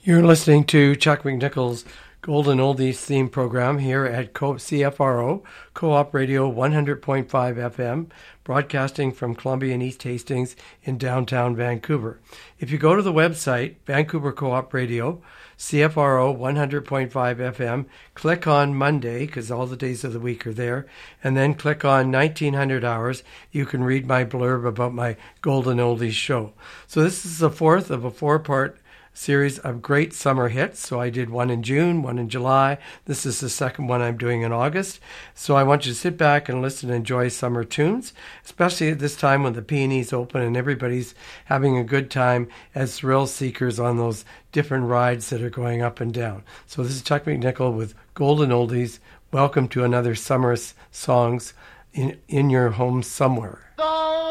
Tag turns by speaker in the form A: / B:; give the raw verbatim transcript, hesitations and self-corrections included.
A: You're listening to Chuck McNichol's Golden Oldies theme program here at C F R O, Co-op Radio one hundred point five F M, broadcasting from Columbia and East Hastings in downtown Vancouver. If you go to the website, Vancouver Co-op Radio, C F R O one hundred point five F M, click on Monday, because all the days of the week are there, and then click on nineteen hundred hours. You can read my blurb about my Golden Oldies show. So this is the fourth of a four-part series of great summer hits. So I did one in June, one in July. This is the second one I'm doing in August. So I want you to sit back and listen and enjoy summer tunes, especially at this time when the P and E's open and everybody's having a good time as thrill seekers on those different rides that are going up and down. So this is Chuck McNichol with Golden Oldies. Welcome to another Summer Songs in, in your home somewhere.